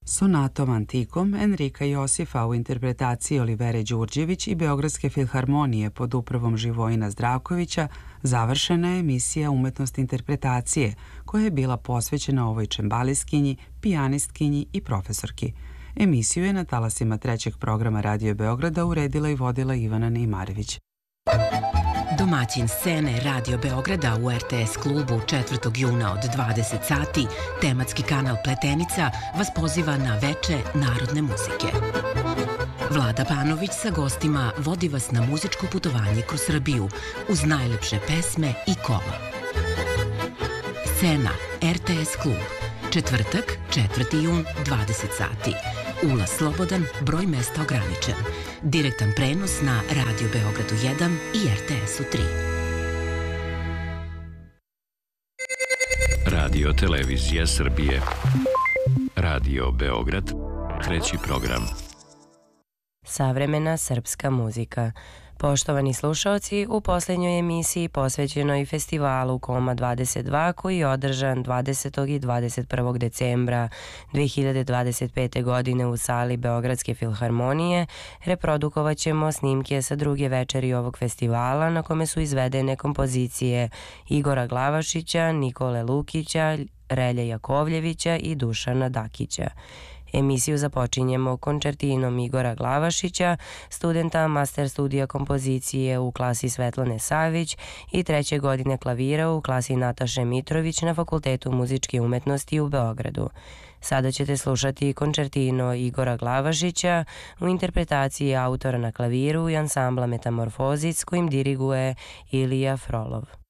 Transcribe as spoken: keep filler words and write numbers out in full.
Sonatom Antikom Enrika Josifa u interpretaciji Olivere Đurđević i Beogradske filharmonije pod upravom Živojina Zdravkovića završena je emisija Umetnost interpretacije koja je bila posvećena ovoj čembaliskinji, pijanistkinji i profesorki. Emisiju je na talasima trećeg programa Radio Beograda uredila i vodila Ivana Neimarević. Domaćin scene Radio Beograda u R T S klubu četvrtog juna od dvadeset sati, tematski kanal Pletenica vas poziva na veče narodne muzike. Vlada Panović sa gostima vodi vas na muzičko putovanje kroz Srbiju uz najlepše pesme i kola. Scena R T S klub, četvrtak, četvrti jun, dvadeset sati. Ulaz slobodan, broj mesta ograničen. Direktan prenos na Radio Beogradu jedan i R T S-u tri. Radio Televizija Srbije. Radio Beograd, treći program. Savremena srpska muzika. Poštovani slušaoci, u posljednjoj emisiji posvećenoj festivalu Koma dvadeset dva koji je održan dvadesetog i dvadeset prvog decembra dve hiljade dvadeset pete. godine u sali Beogradske filharmonije, reprodukovat ćemo snimke sa druge večeri ovog festivala na kome su izvedene kompozicije Igora Glavašića, Nikole Lukića, Relje Jakovljevića i Dušana Dakića. Emisiju započinjemo končertinom Igora Glavašića, studenta master studija kompozicije u klasi Svetlane Savić i treće godine klavira u klasi Nataše Mitrović na Fakultetu muzičke umetnosti u Beogradu. Sada ćete slušati končertino Igora Glavašića u interpretaciji autora na klaviru i ansambla Metamorfozis kojim diriguje Ilija Frolov.